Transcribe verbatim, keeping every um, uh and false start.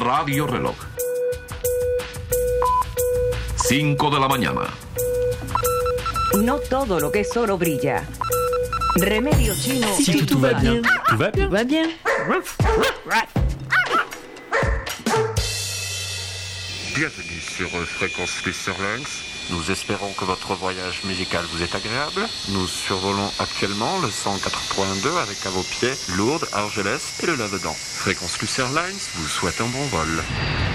Radio Reloj. cinco de la mañana. No todo lo que es oro brilla. Remedio chino. Si, si tout, tout va bien. Tout va bien. Tout va bien. Bienvenue sur euh, Fréquence Plus Lynx. Nous espérons que votre voyage musical vous est agréable. Nous survolons actuellement le cent quatre point deux avec à vos pieds Lourdes, Argelès et le là-dedans. Fréquence Plus Airlines vous souhaite un bon vol.